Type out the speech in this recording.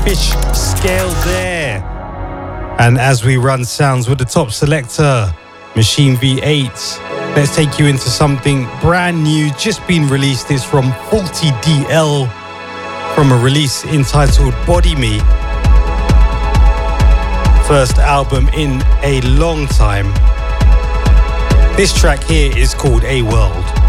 fish scale there. And as we run sounds with the top selector, Machine V8, let's take you into something brand new, just been released. It's from 40DL, from a release entitled Body Me. First album in a long time. This track here is called A World.